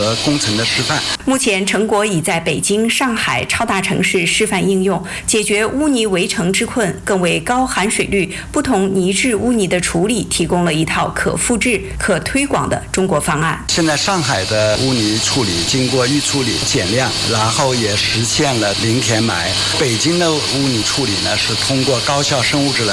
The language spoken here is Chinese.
和工程的示范。 目前成果已在北京、上海超大城市示范应用，解决污泥围城之困，更为高含水率、不同泥质污泥的处理提供了一套可复制、可推广的中国方案。 现在上海的污泥处理经过预处理减量，然后也实现了零填埋。北京的污泥处理呢，是通过高效生物质能